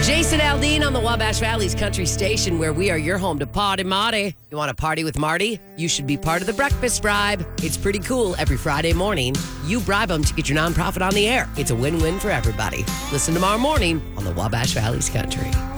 Jason Aldean on the Wabash Valley's country station, where we are your home to Party Marty. You want to party with Marty? You should be part of the Breakfast Bribe. It's pretty cool. Every Friday morning, you bribe them to get your nonprofit on the air. It's a win-win for everybody. Listen tomorrow morning on the Wabash Valley's country.